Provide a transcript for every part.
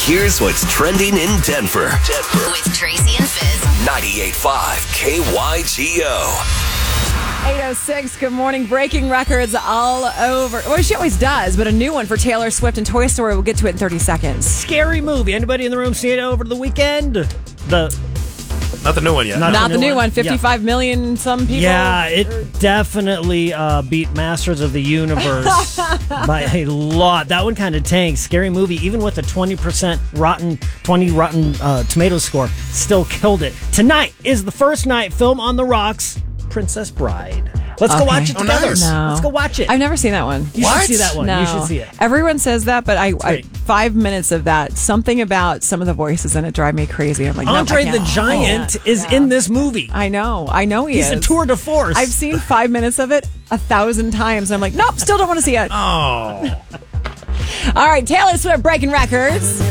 Here's what's trending in Denver. With Tracy and Fizz. 98.5 KYGO. 8:06, good morning. Breaking records all over. Well, she always does, but a new one for Taylor Swift and Toy Story. We'll get to it in 30 seconds. Scary movie. Anybody in the room see it over the weekend? Not the new one yet. Not the new one. 55 million some people. Yeah, it definitely beat Masters of the Universe by a lot. That one kind of tanked. Scary movie, even with a 20% rotten tomato score, still killed it. Tonight is the first night film on the rocks, Princess Bride. Let's go watch it together. Nice. No. Let's go watch it. I've never seen that one. You should see that one. No. You should see it. Everyone says that, but I great. 5 minutes of that, something about some of the voices in it drive me crazy. I'm like, Andre no, I the can't. Giant is in this movie. I know he He's is. a tour de force. I've seen 5 minutes of it 1,000 times. And I'm like, nope, still don't want to see it. Oh. All right, Taylor Swift breaking records.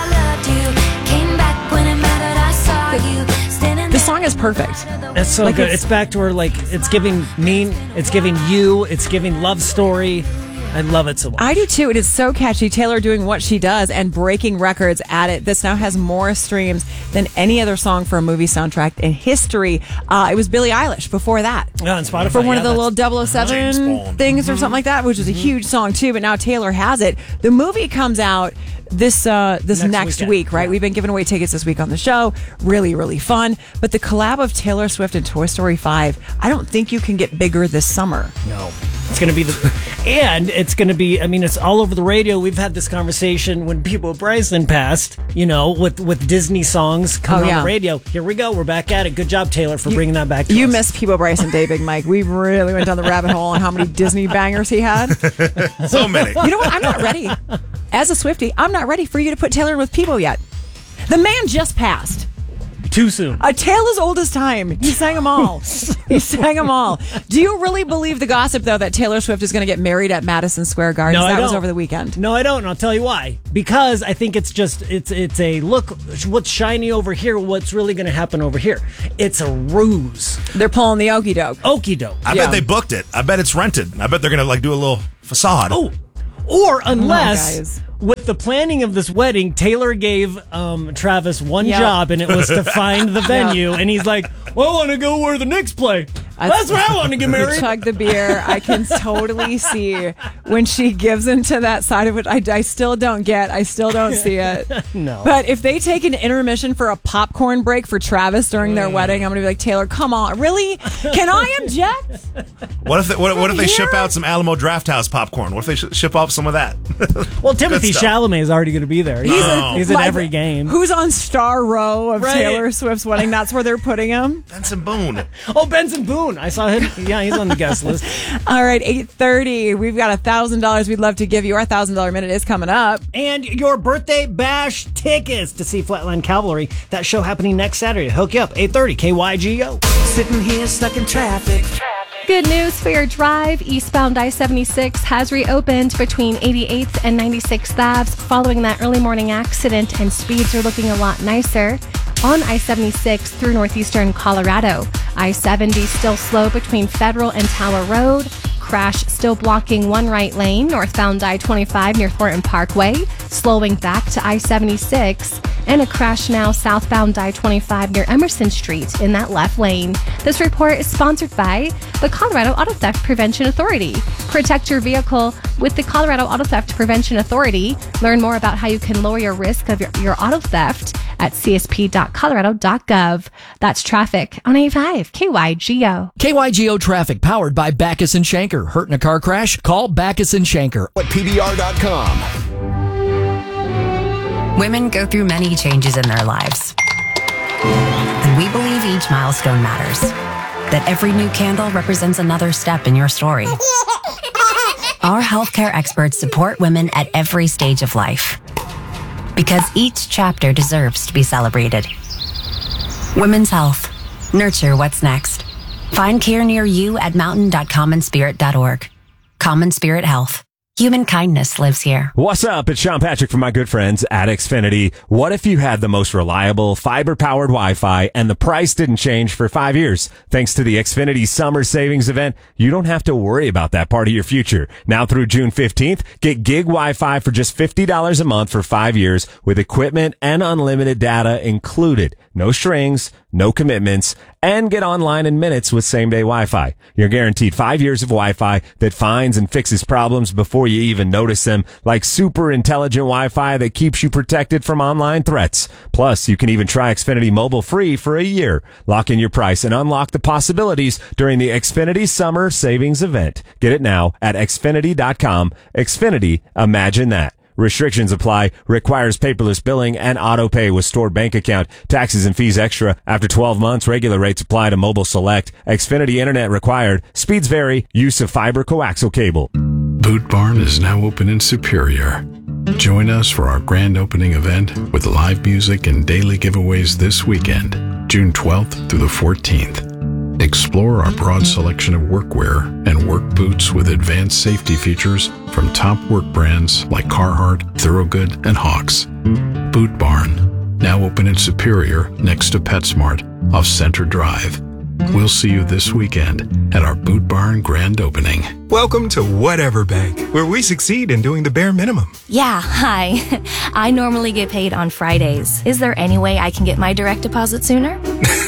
The song is perfect. It's so good. It's back to her, like, it's giving you, it's giving love story. I love it so much. I do too. It is so catchy. Taylor doing what she does and breaking records at it. This now has more streams than any other song for a movie soundtrack in history. It was Billie Eilish before that. Yeah, on Spotify. For one of the that's little James 007 Bond. things or something like that, which is a huge song too. But now Taylor has it. The movie comes out this next week, right? Yeah. We've been giving away tickets this week on the show. Really, really fun. But the collab of Taylor Swift and Toy Story 5, I don't think you can get bigger this summer. No. It's going to be it's all over the radio. We've had this conversation when People Bryson passed, with Disney songs coming on the radio. Here we go. We're back at it. Good job, Taylor, for bringing that back to us. You missed People Bryson Day, Big Mike. We really went down the rabbit hole on how many Disney bangers he had. So many. You know what? I'm not ready. As a Swiftie, I'm not ready for you to put Taylor in with People yet. The man just passed. Too soon. A tale as old as time. He sang them all. Do you really believe the gossip, though, that Taylor Swift is going to get married at Madison Square Garden? No, I That was don't. over the weekend. No, I don't, and I'll tell you why. Because I think it's a look, what's shiny over here, what's really going to happen over here. It's a ruse. They're pulling the okey doke. Okie doke. I bet they booked it. I bet it's rented. I bet they're going to do a little facade. Oh, or unless guys. with the planning of this wedding, Taylor gave Travis one job, and it was to find the venue. And he's like, well, I want to go where the Knicks play. That's where I want to get married. Chug the beer. I can totally see when she gives into that side of it. I still don't get. I still don't see it. No. But if they take an intermission for a popcorn break for Travis during their wedding, I'm going to be like, Taylor, come on. Really? Can I object? What if they ship out some Alamo Drafthouse popcorn? What if they ship off some of that? Well, Timothy Good stuff. Chalamet is already going to be there. He's in Like, every game. Who's on Star Row of Right. Taylor Swift's wedding? That's where they're putting him. Benson Boone. Oh, Benson Boone. I saw him. Yeah, he's on the guest list. All right, 8:30. We've got $1,000 we'd love to give you. Our $1,000 minute is coming up. And your birthday bash tickets to see Flatland Cavalry. That show happening next Saturday. Hook you up. 8:30 KYGO. Sitting here stuck in traffic. Good news for your drive. Eastbound I-76 has reopened between 88th and 96th Aves following that early morning accident, and speeds are looking a lot nicer on I-76 through northeastern Colorado. I-70 still slow between Federal and Tower Road. Crash still blocking one right lane, northbound I-25 near Thornton Parkway, slowing back to I-76, and a crash now southbound I-25 near Emerson Street in that left lane. This report is sponsored by the Colorado Auto Theft Prevention Authority. Protect your vehicle with the Colorado Auto Theft Prevention Authority. Learn more about how you can lower your risk of your auto theft at csp.colorado.gov. That's traffic on A5 KYGO. KYGO traffic powered by Backus and Shanker. Hurt in a car crash? Call Backus and Shanker. At PBR.com. Women go through many changes in their lives. And we believe each milestone matters. That every new candle represents another step in your story. Our healthcare experts support women at every stage of life. Because each chapter deserves to be celebrated. Women's Health. Nurture what's next. Find care near you at mountain.commonspirit.org. Common Spirit Health. Human kindness lives here. What's up? It's Sean Patrick from my good friends at Xfinity. What if you had the most reliable fiber-powered Wi-Fi and the price didn't change for 5 years? Thanks to the Xfinity Summer Savings Event, you don't have to worry about that part of your future. Now through June 15th, get gig Wi-Fi for just $50 a month for 5 years with equipment and unlimited data included. No strings, no commitments, and get online in minutes with same-day Wi-Fi. You're guaranteed 5 years of Wi-Fi that finds and fixes problems before you even notice them, like super intelligent Wi-Fi that keeps you protected from online threats. Plus, you can even try Xfinity Mobile free for a year. Lock in your price and unlock the possibilities during the Xfinity Summer Savings Event. Get it now at Xfinity.com. Xfinity, imagine that. Restrictions apply. Requires paperless billing and auto pay with stored bank account. Taxes and fees extra. After 12 months, regular rates apply to Mobile Select. Xfinity Internet required. Speeds vary. Use of fiber coaxial cable. Boot Barn is now open in Superior. Join us for our grand opening event with live music and daily giveaways this weekend, June 12th through the 14th. Explore our broad selection of workwear and work boots with advanced safety features from top work brands like Carhartt, Thorogood, and Hawks. Boot Barn, now open in Superior next to PetSmart off Center Drive. We'll see you this weekend at our Boot Barn grand opening. Welcome to Whatever Bank, where we succeed in doing the bare minimum. Yeah, hi. I normally get paid on Fridays. Is there any way I can get my direct deposit sooner?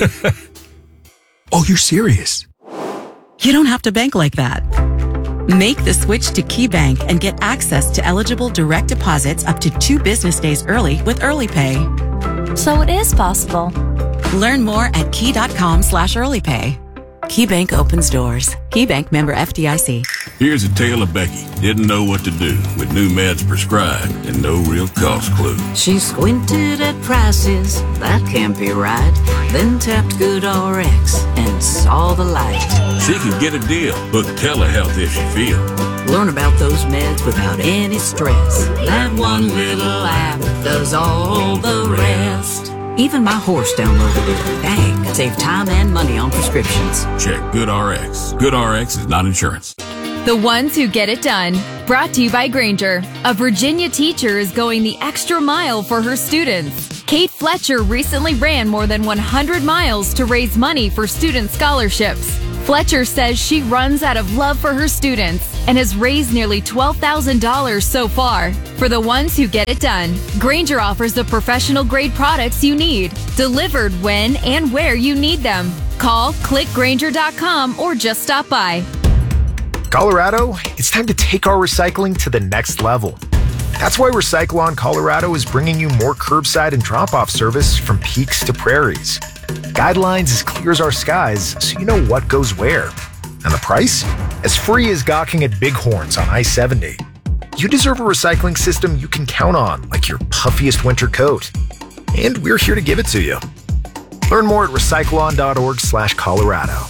Oh, you're serious? You don't have to bank like that. Make the switch to KeyBank and get access to eligible direct deposits up to 2 business days early with Early Pay. So it is possible. Learn more at key.com/earlypay. KeyBank opens doors. KeyBank member FDIC. Here's a tale of Becky. Didn't know what to do with new meds prescribed and no real cost clue. She squinted at prices, that can't be right. Then tapped GoodRx and saw the light. She could get a deal. Book telehealth if she feels. Learn about those meds without any stress. That one little app does all the rest. Even my horse downloaded it. Dang, save time and money on prescriptions. Check GoodRx. GoodRx is not insurance. The ones who get it done. Brought to you by Granger. A Virginia teacher is going the extra mile for her students. Kate Fletcher recently ran more than 100 miles to raise money for student scholarships. Fletcher says she runs out of love for her students and has raised nearly $12,000 so far. For the ones who get it done, Granger offers the professional-grade products you need, delivered when and where you need them. Call, click Granger.com, or just stop by. Colorado, it's time to take our recycling to the next level. That's why Recyclon Colorado is bringing you more curbside and drop-off service from peaks to prairies. Guidelines as clear as our skies, so you know what goes where. And the price? As free as gawking at Bighorns on I-70. You deserve a recycling system you can count on, like your puffiest winter coat. And we're here to give it to you. Learn more at recyclon.org/Colorado.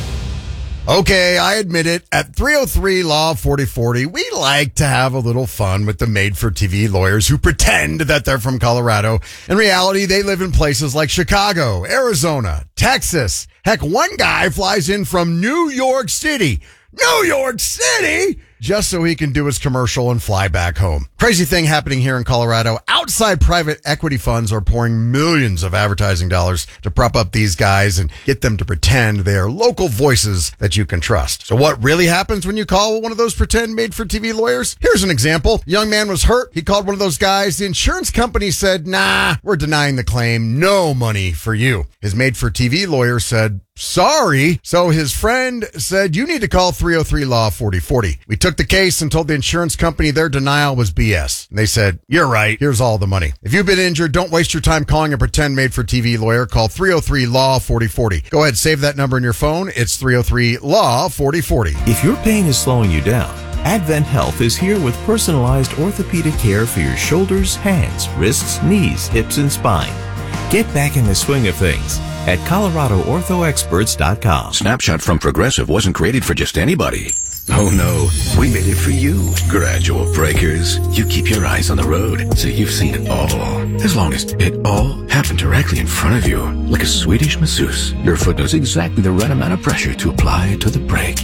Okay, I admit it. At 303 Law 4040, we like to have a little fun with the made-for-TV lawyers who pretend that they're from Colorado. In reality, they live in places like Chicago, Arizona, Texas. Heck, one guy flies in from New York City. New York City! Just so he can do his commercial and fly back home. Crazy thing happening here in Colorado. Outside private equity funds are pouring millions of advertising dollars to prop up these guys and get them to pretend they are local voices that you can trust. So what really happens when you call one of those pretend made-for-TV lawyers? Here's an example. A young man was hurt. He called one of those guys. The insurance company said, nah, we're denying the claim. No money for you. His made-for-TV lawyer said, sorry. So his friend said, you need to call 303 Law 4040. We took the case and told the insurance company their denial was BS. And they said, you're right. Here's all the money. If you've been injured, don't waste your time calling a pretend made-for-TV lawyer. Call 303 Law 4040. Go ahead, save that number in your phone. It's 303 Law 4040. If your pain is slowing you down, Advent Health is here with personalized orthopedic care for your shoulders, hands, wrists, knees, hips, and spine. Get back in the swing of things at ColoradoOrthoExperts.com. Snapshot from Progressive wasn't created for just anybody. Oh no, we made it for you. Gradual breakers. You keep your eyes on the road, so you've seen it all. As long as it all happened directly in front of you, like a Swedish masseuse, your foot knows exactly the right amount of pressure to apply to the brake.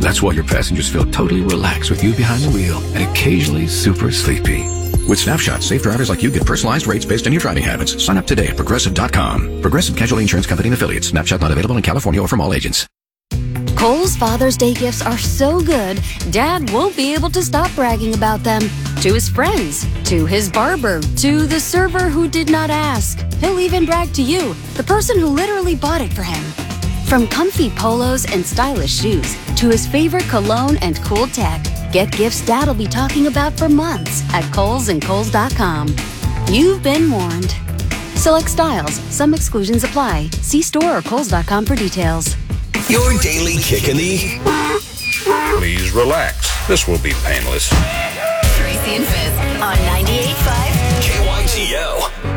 That's why your passengers feel totally relaxed with you behind the wheel and occasionally super sleepy. With Snapshot, safe drivers like you get personalized rates based on your driving habits. Sign up today at Progressive.com. Progressive Casualty Insurance Company and Affiliates. Snapshot not available in California or from all agents. Kohl's Father's Day gifts are so good, Dad won't be able to stop bragging about them. To his friends, to his barber, to the server who did not ask. He'll even brag to you, the person who literally bought it for him. From comfy polos and stylish shoes, to his favorite cologne and cool tech, get gifts Dad'll be talking about for months at Kohl's and Kohl's.com. You've been warned. Select styles. Some exclusions apply. See store or Kohl's.com for details. Your daily kick in the... Please relax. This will be painless. Tracy and Fizz on 98.5 KYTO.